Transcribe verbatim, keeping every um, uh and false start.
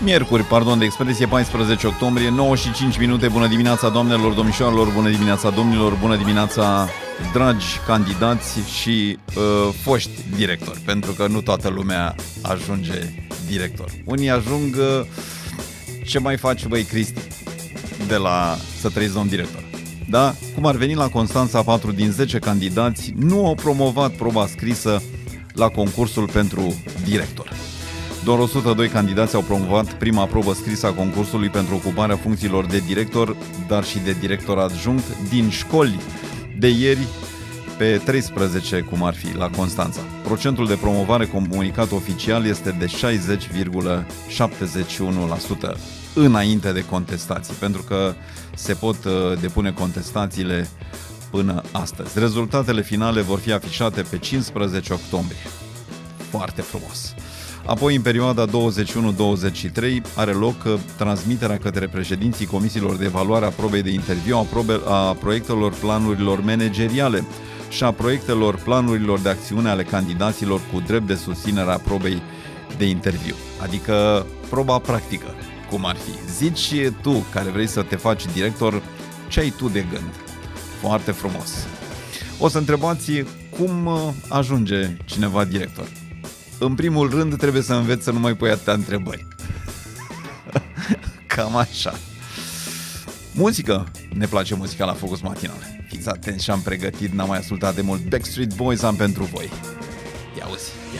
Miercuri, pardon de expresie, paisprezece octombrie, nouă și cinci minute. Bună dimineața, doamnelor, domnișoarelor, bună dimineața, domnilor, bună dimineața, dragi candidați și uh, foști directori, pentru că nu toată lumea ajunge director. Unii ajung, uh, ce mai faci, băi, Cristi, de la să trăiți domn director? Da? Cum ar veni la Constanța, patru din zece candidați nu au promovat proba scrisă la concursul pentru director. Doar o sută doi candidați au promovat prima probă scrisă a concursului pentru ocuparea funcțiilor de director, dar și de director adjunct din școli de ieri pe treisprezece, cum ar fi la Constanța. Procentul de promovare comunicat oficial este de șaizeci virgulă șaptezeci și unu la sută înainte de contestații, pentru că se pot depune contestațiile până astăzi. Rezultatele finale vor fi afișate pe cincisprezece octombrie. Foarte frumos! Apoi, în perioada douăzeci și unu douăzeci și trei, are loc transmiterea către președinții comisiilor de evaluare a probei de interviu, a, probe, a proiectelor planurilor manageriale și a proiectelor planurilor de acțiune ale candidaților cu drept de susținere a probei de interviu. Adică proba practică, cum ar fi. Zici tu, care vrei să te faci director, ce ai tu de gând? Foarte frumos! O să întrebați cum ajunge cineva director. În primul rând trebuie să înveți să nu mai pui atâtea întrebări. Cam așa. Muzică. Ne place muzica la Focus Matinal. Fiți atenți și am pregătit, n-am mai ascultat de mult Backstreet Boys, am pentru voi. Ia uzi.